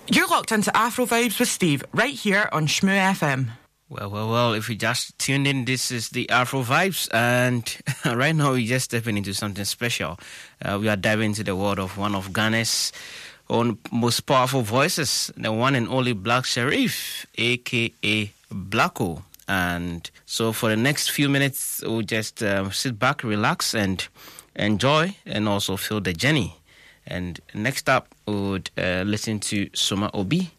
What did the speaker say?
You're locked into Afro Vibes with Steve, right here on Shmoo FM. Well, if you just tuned in, this is the Afro Vibes, and right now we're just stepping into something special. We are diving into the world of one of Ghana's own most powerful voices, the one and only Black Sherif, a.k.a. Blacko. And so for the next few minutes, we'll just sit back, relax, and enjoy, and also feel the journey. And next up, we would listen to Soma Obi